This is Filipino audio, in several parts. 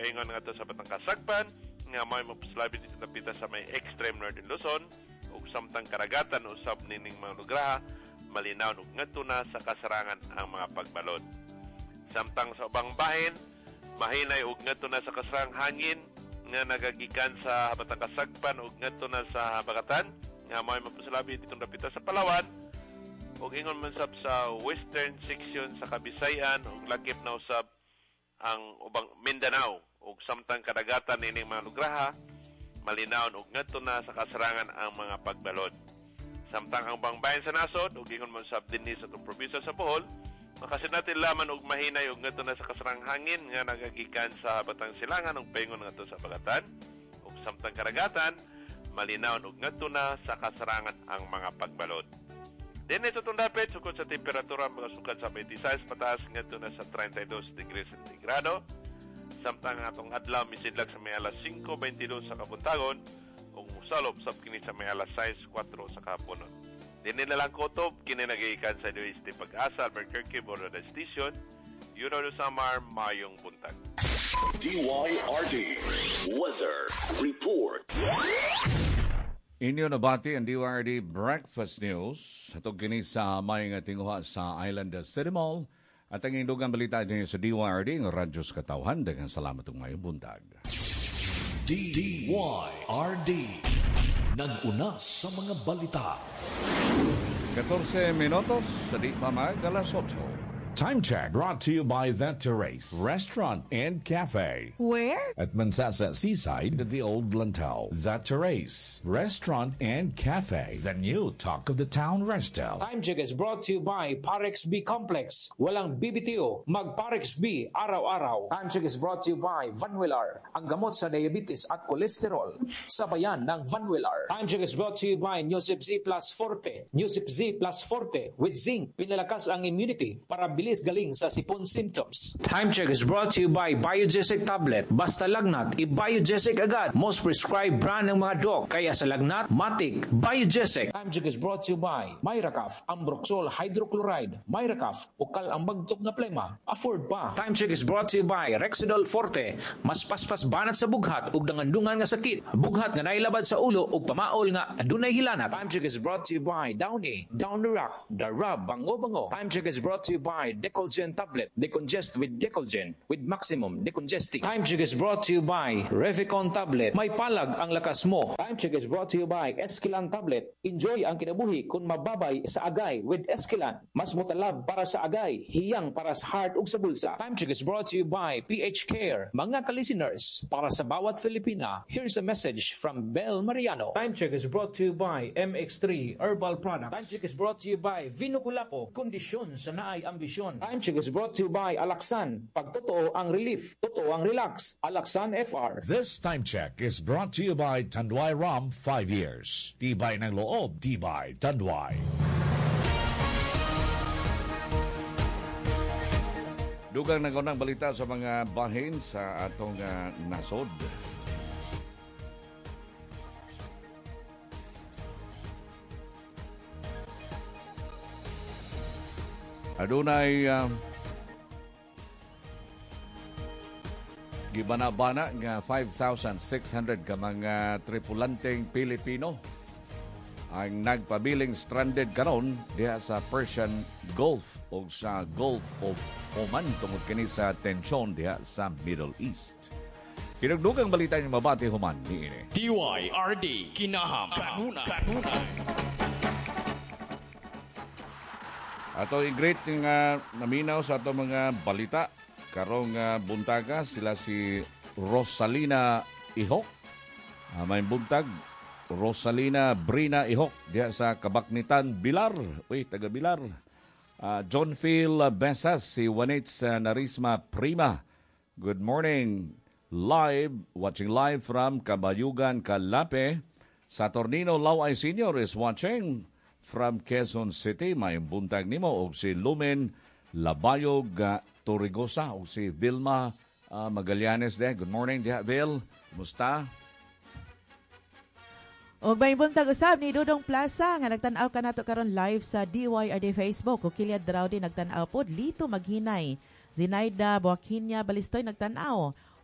paingon nga to sa Batang Kasagpan nga may mapuslabi dito napita sa may extreme northern Luzon ug samtang karagatan usab nining mga lugar malinaw ug ngadto na sa kasarangan ang mga pagbalod. Samtang sa ubang bahin mahinay ug ngadto na sa kasarang hangin nga nagagikan sa Batang Kasagpan ug ngadto na sa Habagatan nga may mapuslabi dito napita sa Palawan ug ingon man sab sa western section sa Kabisayan ug lakip na usab ang ubang Mindanao ug samtang kadagatan nining mga lugraha malinaw ug ngadto na sa kasarangan ang mga pagbalod. Samtang ang bangbayan sa nasod ug ingon man sab dinhi sa atong probinsya sa Bohol makasinatin laman og mahinay ug ngadto na sa kasarang hangin nga nagagikan sa Batang Silangan ug paingon ngadto sa Bagatan ug samtang kadagatan malinaw ug ngadto na sa kasarangan ang mga pagbalod. Dinhi sa tundapit sukod sa temperatura mga sukad sa 26 pataas ngadto na sa 32 degrees centigrado. Samtang atong adlaw misidlag sa may alas 5:22 sa kabuntagon ug mosalop sab kini sa may alas 6:04 sa kahaponon. Dinhi na lang kutob kini nagiikan sa Luis de Pag-asa Albuquerque Border Station. You know the summer mayong buntag. DYRD Weather Report. Inyo nabati ang DYRD Breakfast News. Hatog kini sa may nga tinguha sa Island City Mall. At ang indugang balita niyo sa DYRD ng Radyos Katawhan. Daghang salamat ng mayong buntag. DYRD nag-una sa mga balita. 14 minutos sa di pa mag alas 8. Time check brought to you by The Terrace Restaurant and Cafe. Where? At Mansasa Seaside at the Old Lantau. The Terrace Restaurant and Cafe. The new talk of the town resto. Time check is brought to you by Parex B Complex. Walang BBTO, mag Parex B araw-araw. Time check is brought to you by Vanwillar. Ang gamot sa diabetes at kolesterol. Sabayan ng Vanwillar. Time check is brought to you by Nusip Z Plus Forte. Nusip Z Plus Forte with zinc. Pinalakas ang immunity para bilis galing sa sipon symptoms. Time check is brought to you by Biogesic Tablet. Basta lagnat, i-Biogesic agad. Most prescribed brand ng mga doc. Kaya sa lagnat, matik, Biogesic. Time check is brought to you by Myracaf, Ambroxol Hydrochloride. Myracaf, ukal ang bagtok na plema. Afford pa. Time check is brought to you by Rexidol Forte. Mas paspas banat sa bughat ug dangandungan nga sakit. Bughat nga nailabad sa ulo ug pamaol nga adunay hilanat. Time check is brought to you by Downy, Down the Rock, The Rub, Bango. Time check is brought to you by Decolgen Tablet. Decongest with Decolgen with maximum decongesting. Time check is brought to you by Revicon Tablet. May palag ang lakas mo. Time check is brought to you by Esquilan Tablet. Enjoy ang kinabuhi kung mababay sa agay with Esquilan. Mas mutalab para sa agay, hiyang para sa heart ug sa bulsa. Time check is brought to you by PH Care. Mga ka-listeners, para sa bawat Filipina, here's a message from Bel Mariano. Time check is brought to you by MX3 Herbal Products. Time check is brought to you by Vino Kulapo. Kondisyon sa naay ambisyon. Time check is brought to you by Alaxan. Pag totoo ang relief, totoo ang relax. Alaxan FR. This time check is brought to you by Tanduay Rum 5 years. Tibay ng loob, tibay Tanduay. Dugang nagunang balita sa mga bahin sa atong nasod. Adunay gibana-bana nga 5,600 ka mga tripulanteng Pilipino ang nagpabiling stranded karon diha sa Persian Gulf o sa Gulf of Oman tungod kini sa tensyon diha sa Middle East. Pinagdugang balita ni mabati human ni ini. DYRD kinaham kanuna. Ato i-greet nga naminaw sa ato mga balita. Karong buntaga sila si Rosalina Ihok. May buntag, Rosalina Brina Ihok diya sa Kabaknitan, Bilar. Uy, taga Bilar. John Phil Besas, si Juanitz Narisma Prima. Good morning. Watching live from Kabayugan, Calape. Saturnino Laway Senior is watching from Quezon City. May buntag nimo og si Lumen Labayog Torrigosa o si Vilma Magallanes de. Good morning, Diha Vil. Kumusta? O may buntag usab ni Dudong Plaza nga nagtan-aw ka nato karon live sa DYRD Facebook. O kilyad draw din nagtan-aw pod Lito Maghinay. Zinaida Boaquinia Balistoy nagtan-aw.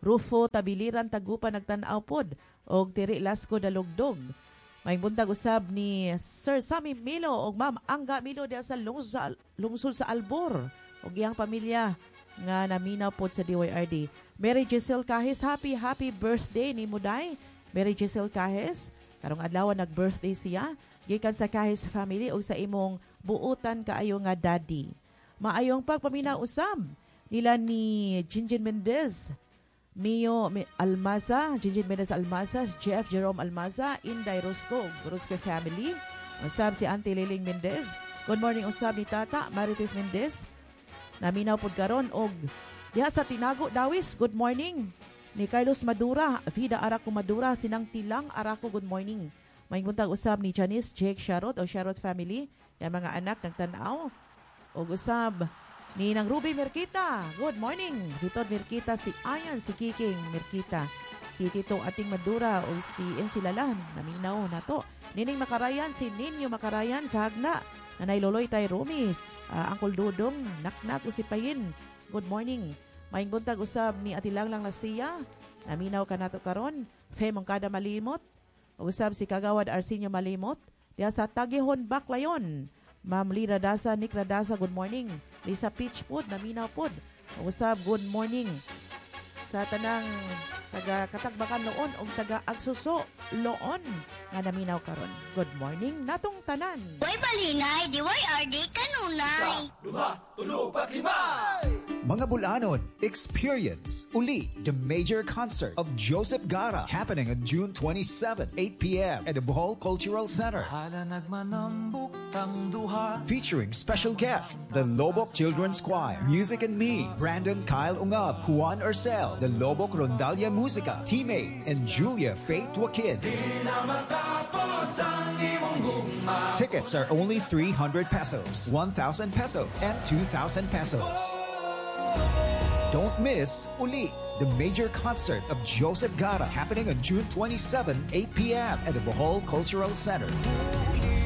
Rufo Tabiliran Tagupa nagtan-aw pod og Tiri Lasco Dalugdog. May buntag usab ni Sir Sammy Milo og Ma'am Angga Milo diya sa lungsod sa Albor og iyang pamilya nga naminaw pod sa DYRD. Mary Giselle Cahes, happy birthday ni Muday. Mary Giselle Cahes, karong adlaw nag-birthday siya. Gikan sa Cahes family og sa imong buutan kaayo nga daddy. Maayong pagpaminaw usab nila ni Jinjin Mendez, Mio Almaza, Jinjin Mendez Almaza, Jeff Jerome Almaza, Inday Rosco, Rosco family. Usab si Auntie Liling Mendez. Good morning usab ni Tata Marites Mendez. Naminaw pod karon og diha sa Tinago Dawis. Good morning ni Carlos Madura, Vida Araco Madura, Sinang Tilang Araco. Good morning. May buntag usab ni Janice Jake Sharot o Sharot family. Yan mga anak nagtan-aw. Og usab ni nang Ruby Merkita. Good morning. Tito Merkita, si Ayan, si Kiking Merkita, si Tito Ating Madura o si Ensilalan. Naminaw na to. Nining Makarayan, si Ninyo Makarayan sa Hagna. Nanay Loloy Tay Rumis, Uncle Dudong, Naknak o si Payin. Good morning. Maing buntag usab ni Atilanglang Lasiya. Naminaw ka nato karon. Femong Kada Malimot. Usab si Kagawad Arsenio Malimot. Diya sa Tagihon Baklayon. Ma'am Lira Dasa, Nick Radasa, good morning. Lisa Peach Pod, naminaw pod. Usab, good morning. Sa tanang taga Katagbakan noon o taga Agsuso loon nga naminaw karon. Good morning natong tanan. Way balingay, DYRD kanunay. Sa 2, 3, 4, 5. Mga Bulanon, experience uli the major concert of Joseph Gara happening on June 27, 8 p.m. at the Bohol Cultural Center. Featuring special guests, the Lobok Children's Choir, Music and Me, Brandon Kyle Ungab, Juan Orcel, the Lobok Rondalia Musica, Teammates, and Julia Faith Wakid. Tickets are only 300 pesos, 1,000 pesos, and 2,000 pesos. Don't miss Uli, the major concert of Joseph Gara happening on June 27, 8 p.m. at the Bohol Cultural Center.